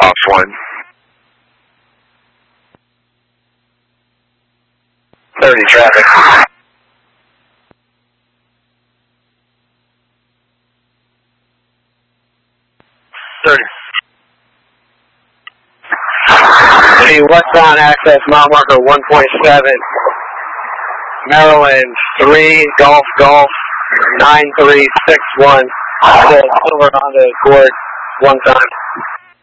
off 1. 30 traffic. 30. The westbound access mile marker 1.7. Maryland 3 Golf 9361. Silver Honda Accord 1 time.